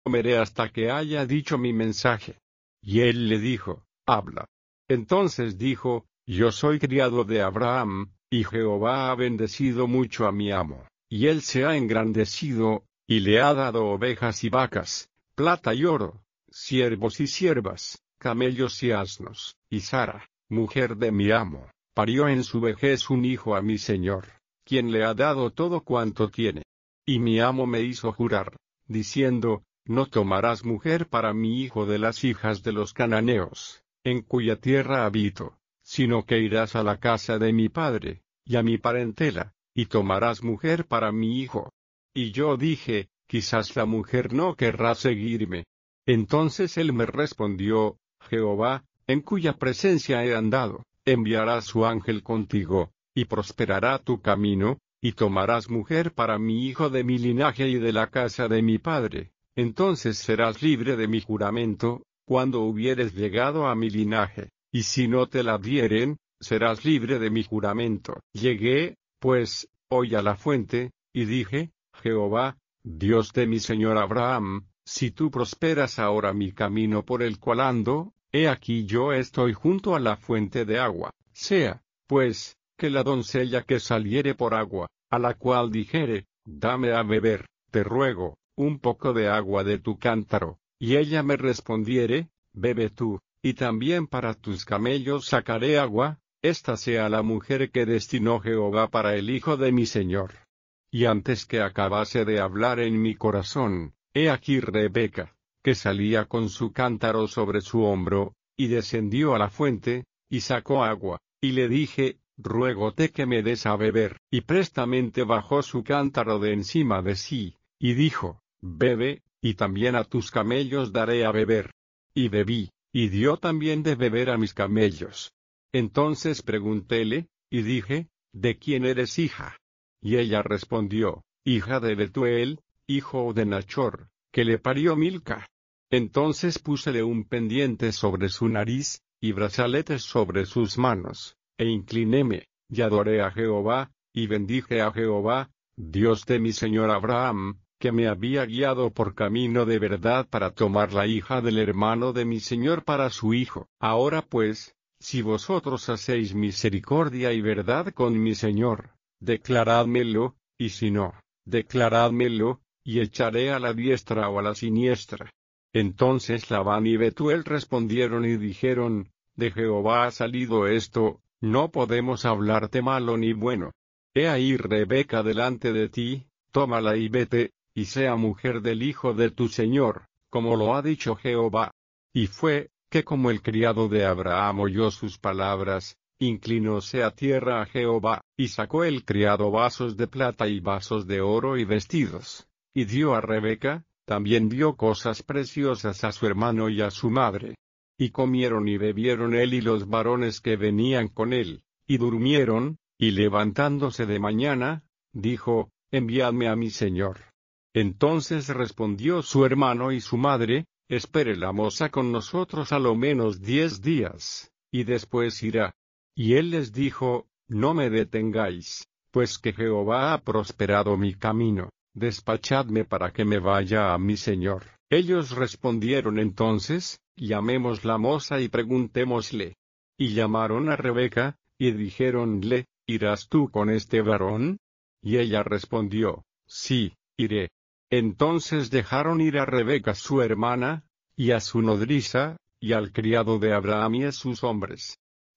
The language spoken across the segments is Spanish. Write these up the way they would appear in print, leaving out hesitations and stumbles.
comeré hasta que haya dicho mi mensaje. Y él le dijo, habla. Entonces dijo, yo soy criado de Abraham, y Jehová ha bendecido mucho a mi amo, y él se ha engrandecido, y le ha dado ovejas y vacas, plata y oro, siervos y siervas, camellos y asnos, y Sara, mujer de mi amo, parió en su vejez un hijo a mi señor, quien le ha dado todo cuanto tiene. Y mi amo me hizo jurar, diciendo, no tomarás mujer para mi hijo de las hijas de los cananeos, en cuya tierra habito, sino que irás a la casa de mi padre, y a mi parentela, y tomarás mujer para mi hijo. Y yo dije, quizás la mujer no querrá seguirme. Entonces él me respondió, Jehová, en cuya presencia he andado, enviará su ángel contigo, y prosperará tu camino, y tomarás mujer para mi hijo de mi linaje y de la casa de mi padre. Entonces serás libre de mi juramento, cuando hubieres llegado a mi linaje, y si no te la dieren, serás libre de mi juramento. Llegué, pues, hoy a la fuente, y dije, Jehová, Dios de mi señor Abraham, si tú prosperas ahora mi camino por el cual ando, he aquí yo estoy junto a la fuente de agua. Sea, pues, que la doncella que saliere por agua, a la cual dijere, dame a beber, te ruego, un poco de agua de tu cántaro, y ella me respondiere, bebe tú, y también para tus camellos sacaré agua, esta sea la mujer que destinó Jehová para el hijo de mi señor. Y antes que acabase de hablar en mi corazón, he aquí Rebeca, que salía con su cántaro sobre su hombro, y descendió a la fuente, y sacó agua, y le dije, ruégote que me des a beber. Y prestamente bajó su cántaro de encima de sí, y dijo, bebe, y también a tus camellos daré a beber. Y bebí, y dio también de beber a mis camellos. Entonces preguntéle, y dije, ¿de quién eres hija? Y ella respondió, hija de Betuel, hijo de Nachor, que le parió Milca. Entonces púsele un pendiente sobre su nariz, y brazaletes sobre sus manos, e inclinéme, y adoré a Jehová, y bendije a Jehová, Dios de mi señor Abraham, que me había guiado por camino de verdad para tomar la hija del hermano de mi señor para su hijo. Ahora pues, si vosotros hacéis misericordia y verdad con mi señor, declarádmelo, y si no, declarádmelo, y echaré a la diestra o a la siniestra. Entonces Labán y Betuel respondieron y dijeron, de Jehová ha salido esto, no podemos hablarte malo ni bueno. He ahí Rebeca delante de ti, tómala y vete, y sea mujer del hijo de tu señor, como lo ha dicho Jehová. Y fue, que como el criado de Abraham oyó sus palabras, inclinóse a tierra a Jehová, y sacó el criado vasos de plata y vasos de oro y vestidos, y dio a Rebeca, también dio cosas preciosas a su hermano y a su madre. Y comieron y bebieron él y los varones que venían con él, y durmieron, y levantándose de mañana, dijo, enviadme a mi señor. Entonces respondió su hermano y su madre, espere la moza con nosotros a lo menos 10 días, y después irá. Y él les dijo, no me detengáis, pues que Jehová ha prosperado mi camino, despachadme para que me vaya a mi señor. Ellos respondieron entonces, llamemos la moza y preguntémosle. Y llamaron a Rebeca, y dijéronle, ¿irás tú con este varón? Y ella respondió, sí, iré. Entonces dejaron ir a Rebeca su hermana, y a su nodriza, y al criado de Abraham y a sus hombres.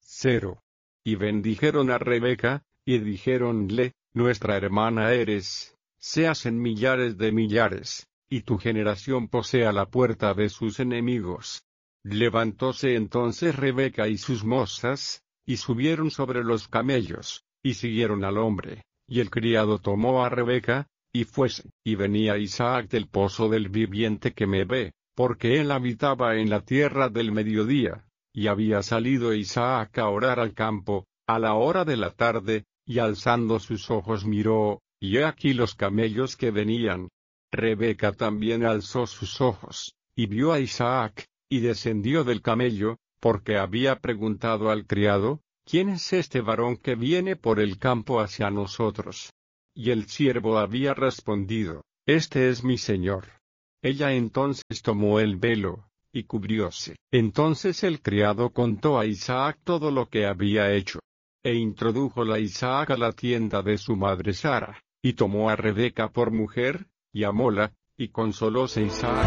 0. Y bendijeron a Rebeca, y dijéronle, nuestra hermana eres, seas en millares de millares, y tu generación posea la puerta de sus enemigos. Levantóse entonces Rebeca y sus mozas, y subieron sobre los camellos, y siguieron al hombre, y el criado tomó a Rebeca, y fuese. Y venía Isaac del pozo del viviente que me ve, porque él habitaba en la tierra del mediodía, y había salido Isaac a orar al campo, a la hora de la tarde, y alzando sus ojos miró, y he aquí los camellos que venían. Rebeca también alzó sus ojos, y vio a Isaac, y descendió del camello, porque había preguntado al criado, ¿quién es este varón que viene por el campo hacia nosotros? Y el siervo había respondido, este es mi señor. Ella entonces tomó el velo, y cubrióse. Entonces el criado contó a Isaac todo lo que había hecho. E introdújola Isaac a la tienda de su madre Sara, y tomó a Rebeca por mujer, y amóla, y consolóse Isaac.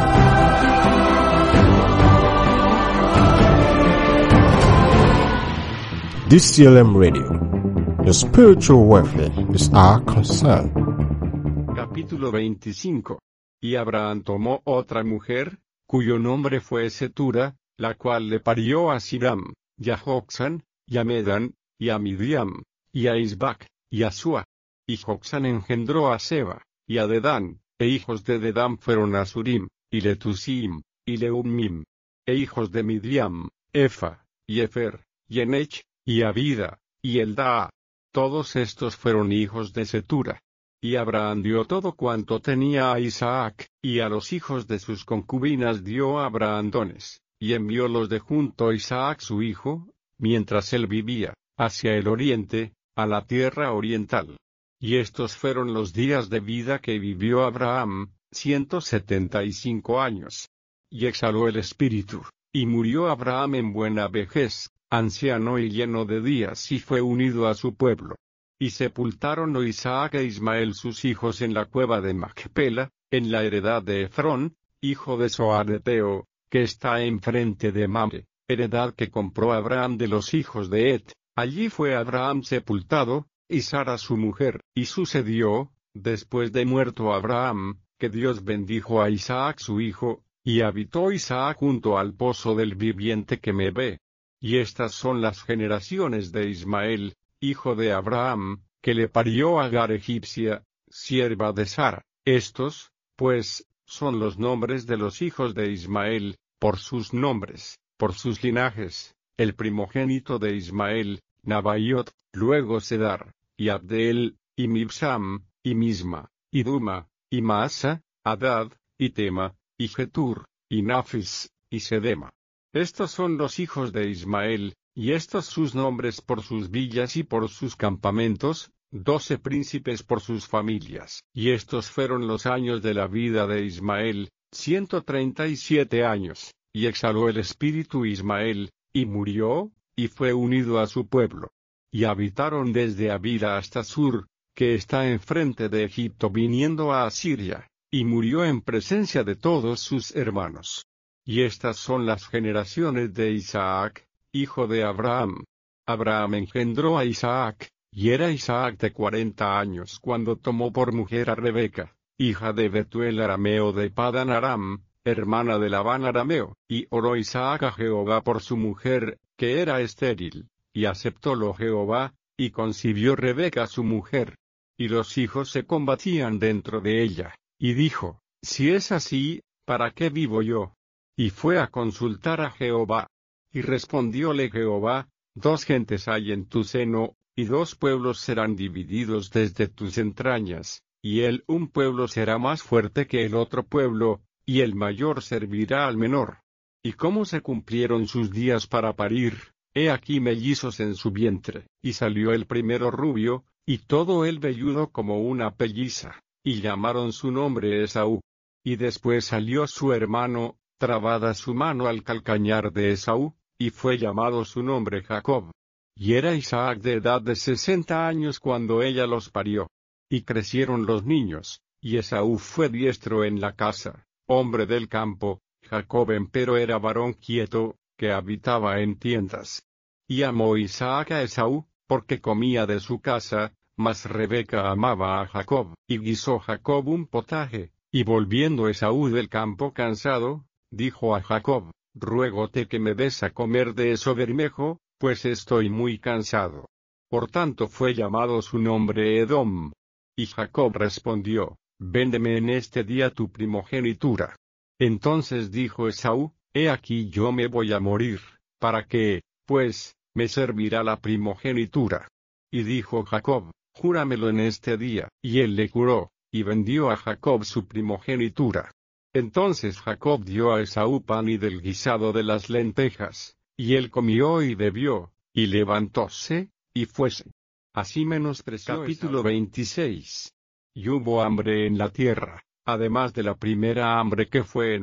DCLM Radio. The spiritual welfare is our concern. Capítulo 25. Y Abraham tomó otra mujer, cuyo nombre fue Setura, la cual le parió a Siram, y a Joxán, y a Medan, y a Midiam, y a Isbac, y a Sua. Y Joxán engendró a Seba, y a Dedán, e hijos de Dedán fueron Asurim, y Letusim, y Leumim. E hijos de Midiam, Efa, y Efer, y Enech, y Abida, y Eldaa. Todos estos fueron hijos de Setura. Y Abraham dio todo cuanto tenía a Isaac, y a los hijos de sus concubinas dio Abraham dones, y enviólos de junto a Isaac su hijo, mientras él vivía, hacia el oriente, a la tierra oriental. Y estos fueron los días de vida que vivió Abraham, 175 años. Y exhaló el espíritu, y murió Abraham en buena vejez, anciano y lleno de días, y fue unido a su pueblo. Y sepultaron a Isaac e Ismael sus hijos en la cueva de Macpela, en la heredad de Efrón, hijo de Zoareteo, que está enfrente de Mamre, heredad que compró Abraham de los hijos de Et. Allí fue Abraham sepultado, y Sara su mujer. Y sucedió, después de muerto Abraham, que Dios bendijo a Isaac su hijo, y habitó Isaac junto al pozo del viviente que me ve. Y estas son las generaciones de Ismael, hijo de Abraham, que le parió Agar egipcia, sierva de Sara. Estos, pues, son los nombres de los hijos de Ismael, por sus nombres, por sus linajes: el primogénito de Ismael, Nabaiot, luego Sedar, y Abdeel, y Mibsam, y Misma, y Duma, y Maasa, Hadad, y Tema, y Getur, y Nafis, y Sedema. Estos son los hijos de Ismael, y estos sus nombres por sus villas y por sus campamentos, 12 príncipes por sus familias. Y estos fueron los años de la vida de Ismael, 137 años, y exhaló el espíritu Ismael, y murió, y fue unido a su pueblo. Y habitaron desde Abida hasta Sur, que está enfrente de Egipto viniendo a Asiria, y murió en presencia de todos sus hermanos. Y estas son las generaciones de Isaac, hijo de Abraham. Abraham engendró a Isaac, y era Isaac de 40 años cuando tomó por mujer a Rebeca, hija de Betuel arameo de Padan Aram, hermana de Labán arameo. Y oró Isaac a Jehová por su mujer, que era estéril, y aceptólo Jehová, y concibió Rebeca su mujer. Y los hijos se combatían dentro de ella, y dijo: si es así, ¿para qué vivo yo? Y fue a consultar a Jehová. Y respondióle Jehová: 2 gentes hay en tu seno, y 2 pueblos serán divididos desde tus entrañas, y un pueblo será más fuerte que el otro pueblo, y el mayor servirá al menor. Y cómo se cumplieron sus días para parir, he aquí mellizos en su vientre, y salió el primero rubio, y todo él velludo como una pelliza, y llamaron su nombre Esaú. Y después salió su hermano, trabada su mano al calcañar de Esaú, y fue llamado su nombre Jacob. Y era Isaac de edad de 60 años cuando ella los parió. Y crecieron los niños, y Esaú fue diestro en la casa, hombre del campo. Jacob empero era varón quieto, que habitaba en tiendas. Y amó Isaac a Esaú, porque comía de su casa, mas Rebeca amaba a Jacob. Y guisó Jacob un potaje, y volviendo Esaú del campo cansado, dijo a Jacob: ruégote que me des a comer de eso bermejo, pues estoy muy cansado. Por tanto fue llamado su nombre Edom. Y Jacob respondió: véndeme en este día tu primogenitura. Entonces dijo Esaú: he aquí yo me voy a morir, ¿para qué, pues, me servirá la primogenitura? Y dijo Jacob: júramelo en este día. Y él le juró, y vendió a Jacob su primogenitura. Entonces Jacob dio a Esaú pan y del guisado de las lentejas, y él comió y bebió, y levantóse, y fuese. Así menospreció. Capítulo 26. Y hubo hambre en la tierra, además de la primera hambre que fue en